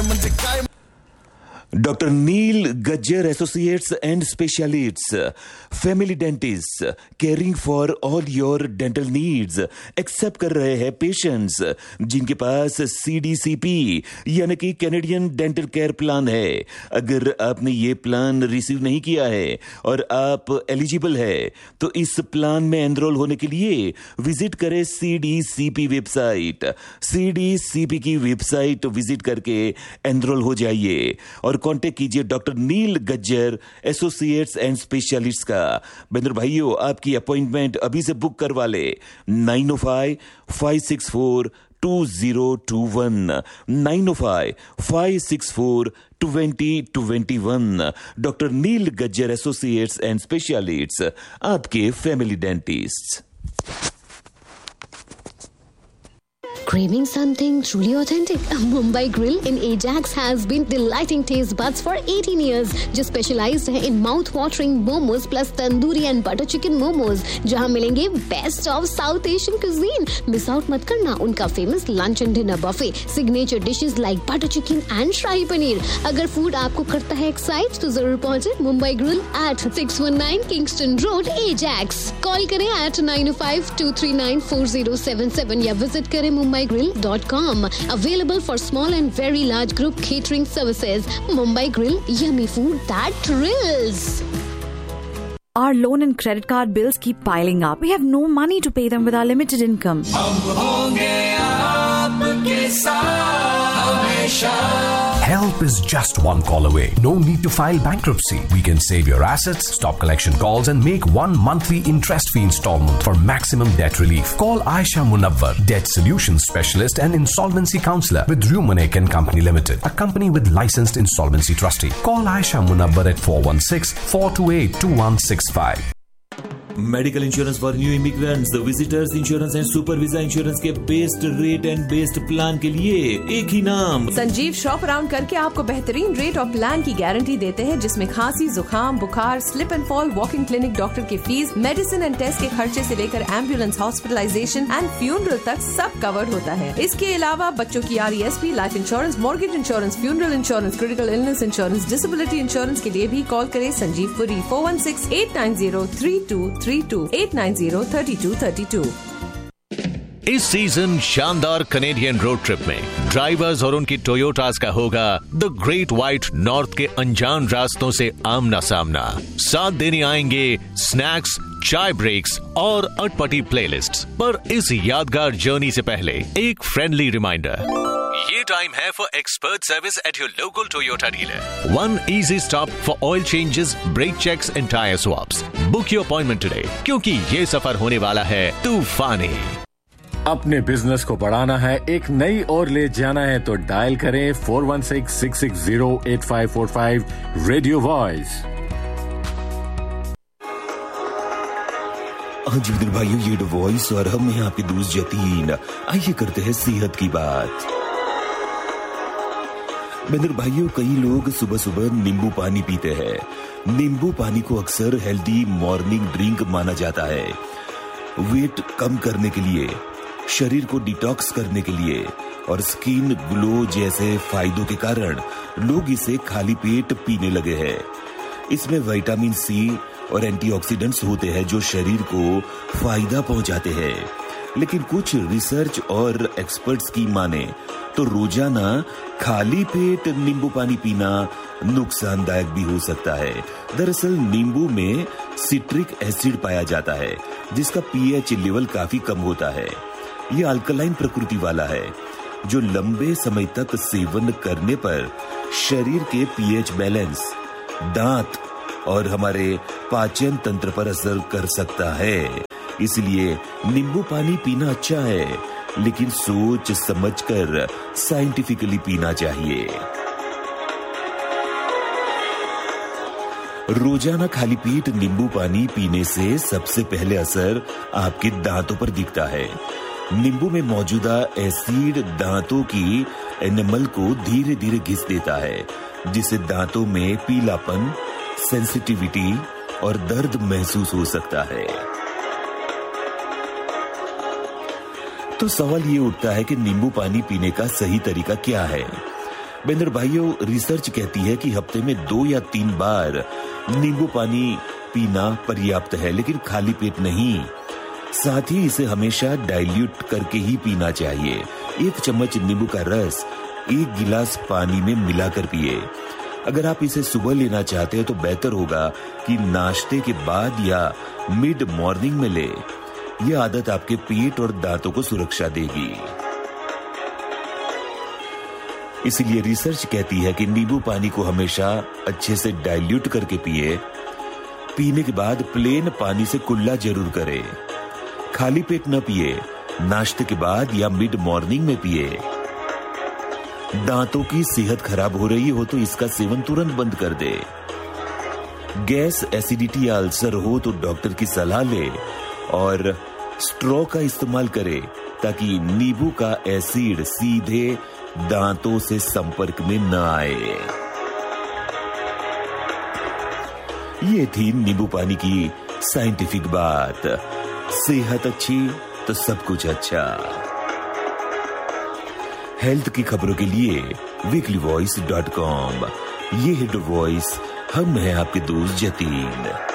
Doctor nil Gajjar associates and specialists, family dentist, caring for all your dental needs, accept कर रहे हैं patients जिनके पास CDCP यानी कि कैनेडियन डेंटल केयर प्लान है। अगर आपने ये प्लान रिसीव नहीं किया है और आप एलिजिबल है तो इस प्लान में एनरोल होने के लिए विजिट करें CDCP वेबसाइट। CDCP की वेबसाइट विजिट करके एनरोल हो जाइए और कांटेक्ट कीजिए doctor nil Gajjar associates and specialists का। बंदर भाइयों, आपकी अपॉइंटमेंट अभी से बुक करवा ले 905-564-2021 905-564-2021। Doctor nil Gajjar associates and specialists, आपके family dentist. Craving something truly authentic? Mumbai Grill in Ajax has been delighting taste buds for 18 years. जो specialized है in mouth-watering momos plus tandoori and butter chicken momos, जहाँ मिलेंगे best of South Asian cuisine. Miss out मत करना उनका famous lunch and dinner buffet, signature dishes like butter chicken and shahi paneer. अगर food आपको करता है excite तो जरूर पहुँचे Mumbai Grill at 619 Kingston Road, Ajax. Call करें at 905-239-4077 या visit करें MumbaiGrill.com. Available for small and very large group catering services. Mumbai Grill, yummy food that thrills. Our loan and credit card bills keep piling up. We have no money to pay them with our limited income. Help is just one call away. No need to file bankruptcy. We can save your assets, stop collection calls and make one monthly interest-free installment for maximum debt relief. Call Aisha Munawwar, Debt Solutions Specialist and Insolvency Counselor with Rumanek & Company Limited, a company with licensed insolvency trustee. Call Aisha Munawwar at 416-428-2165. Medical insurance for new immigrants, the visitors insurance and super visa insurance के best rate and best plan के लिए एक ही नाम। Sanjeev shop around करके आपको बेहतरीन rate और plan की गारंटी देते हैं, जिसमें खांसी, जुकाम, बुखार, slip and fall, walking clinic, doctor के फीस, मेडिसिन एंड टेस्ट के खर्चे से लेकर एम्बुलेंस, हॉस्पिटलाइजेशन एंड फ्यूनरल तक सब कवर्ड होता है। इसके अलावा बच्चों की RESP, life insurance, mortgage insurance, funeral insurance, critical illness insurance, disability insurance के लिए भी कॉल करें संजीव पुरी 416-890-3232 890-3232। इस सीजन शानदार कनेडियन रोड ट्रिप में ड्राइवर्स और उनकी टोयोटास का होगा द ग्रेट व्हाइट नॉर्थ के अनजान रास्तों से आमना सामना। साथ देने आएंगे स्नैक्स, चाय ब्रेक्स और अटपटी प्लेलिस्ट। पर इस यादगार जर्नी से पहले एक फ्रेंडली रिमाइंडर, ये टाइम है for expert service at your local Toyota dealer. One easy stop for oil changes, brake checks and tire swaps. Book your appointment today, क्योंकि ये सफर होने वाला है तूफानी। अपने बिजनेस को बढ़ाना है, एक नई ओर ले जाना है तो डायल करें 416-660-8545 रेडियो वॉइस। आज विदुर भाइयों, ये वॉइस और हम हैं आपके दोस्त जतीन। आइए करते हैं सेहत की बात। बंदर भाइयों, कई लोग सुबह सुबह नींबू पानी पीते हैं। नींबू पानी को अक्सर हेल्दी मॉर्निंग ड्रिंक माना जाता है। वेट कम करने के लिए, शरीर को डिटॉक्स करने के लिए और स्किन ग्लो जैसे फायदों के कारण लोग इसे खाली पेट पीने लगे हैं। इसमें विटामिन C और एंटीऑक्सीडेंट्स होते हैं जो शरीर को फायदा पहुंचाते हैं। लेकिन कुछ रिसर्च और एक्सपर्ट्स की माने तो रोजाना खाली पेट नींबू पानी पीना नुकसानदायक भी हो सकता है। दरअसल नींबू में सिट्रिक एसिड पाया जाता है, जिसका pH लेवल काफी कम होता है। यह अल्कलाइन प्रकृति वाला है, जो लंबे समय तक सेवन करने पर शरीर के pH बैलेंस, दांत और हमारे पाचन तंत्र पर असर कर सकता है। इसलिए नींबू पानी पीना अच्छा है, लेकिन सोच समझकर साइंटिफिकली पीना चाहिए। रोजाना खाली पेट नींबू पानी पीने से सबसे पहले असर आपके दांतों पर दिखता है। नींबू में मौजूदा एसिड दांतों की एनिमल को धीरे धीरे घिस देता है, जिससे दांतों में पीलापन, सेंसिटिविटी और दर्द महसूस हो सकता है। तो सवाल ये उठता है कि नींबू पानी पीने का सही तरीका क्या है। बेंदर भाइयों, रिसर्च कहती है कि हफ्ते में 2 या 3 बार नींबू पानी पीना पर्याप्त है, लेकिन खाली पेट नहीं। साथ ही इसे हमेशा डाइल्यूट करके ही पीना चाहिए। 1 चम्मच नींबू का रस 1 गिलास पानी में मिलाकर पिए। अगर आप इसे सुबह लेना चाहते हैं तो बेहतर होगा कि नाश्ते के बाद या मिड मॉर्निंग में ले। यह आदत आपके पेट और दांतों को सुरक्षा देगी। इसलिए रिसर्च कहती है कि नींबू पानी को हमेशा अच्छे से डाइल्यूट करके पिए। पीने के बाद प्लेन पानी से कुल्ला जरूर करें। खाली पेट न पिए, नाश्ते के बाद या मिड मॉर्निंग में पिए। दांतों की सेहत खराब हो रही हो तो इसका सेवन तुरंत बंद कर दे। गैस, एसिडिटी या अल्सर हो तो डॉक्टर की सलाह ले और स्ट्रॉ का इस्तेमाल करे ताकि नींबू का एसिड सीधे दांतों से संपर्क में न आए। ये थी नींबू पानी की साइंटिफिक बात। सेहत अच्छी तो सब कुछ अच्छा। हेल्थ की खबरों के लिए weeklyvoice.com। ये है द वॉइस। हम हैं आपके दोस्त जतीन।